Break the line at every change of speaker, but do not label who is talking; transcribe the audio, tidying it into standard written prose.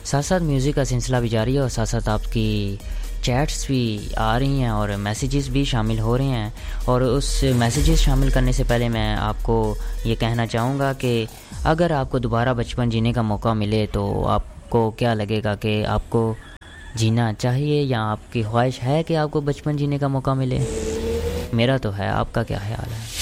साथ साथ म्यूज़िक का सिलसिला भी जारी है और साथ साथ आपकी चैट्स भी आ रही हैं और मैसेजेस भी शामिल हो रहे हैं। और उस मैसेजेस शामिल करने से पहले मैं आपको ये कहना चाहूँगा कि अगर आपको दोबारा बचपन जीने का मौका मिले तो आपको क्या लगेगा कि आपको जीना चाहिए या आपकी ख्वाहिश है कि आपको बचपन जीने का मौका मिले? मेरा तो है, आपका क्या ख्याल है?